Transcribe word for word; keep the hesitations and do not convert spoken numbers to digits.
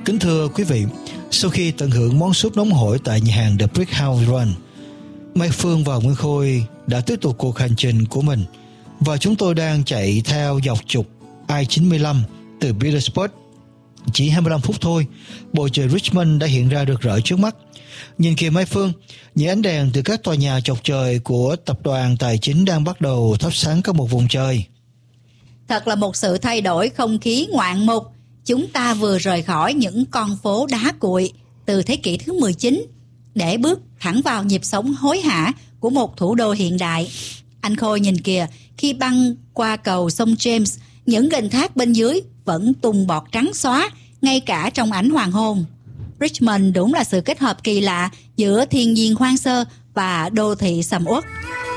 Kính thưa quý vị, sau khi tận hưởng món súp nóng hổi tại nhà hàng The Brick House Run, Mai Phương và Nguyên Khôi đã tiếp tục cuộc hành trình của mình và chúng tôi đang chạy theo dọc trục I chín lăm từ Petersburg. Chỉ hai mươi lăm phút thôi, bầu trời Richmond đã hiện ra rực rỡ trước mắt. Nhìn kìa Mai Phương, những ánh đèn từ các tòa nhà chọc trời của tập đoàn tài chính đang bắt đầu thắp sáng cả một vùng trời. Thật là một sự thay đổi không khí ngoạn mục. Chúng ta vừa rời khỏi những con phố đá cuội từ thế kỷ thứ mười chín để bước thẳng vào nhịp sống hối hả của một thủ đô hiện đại. Anh Khôi nhìn kìa, khi băng qua cầu sông James, những gành thác bên dưới vẫn tung bọt trắng xóa ngay cả trong ánh hoàng hôn. Richmond đúng là sự kết hợp kỳ lạ giữa thiên nhiên hoang sơ và đô thị sầm uất.